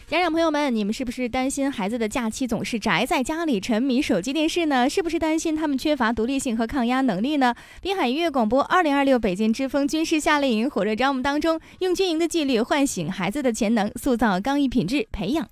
家长朋友们，你们是不是担心孩子的假期总是宅在家里沉迷手机电视呢？是不是担心他们缺乏独立性和抗压能力呢？滨海音乐广播2026北京之风军事夏令营火热招募当中，用军营的纪律唤醒孩子的潜能，塑造刚毅品质，培养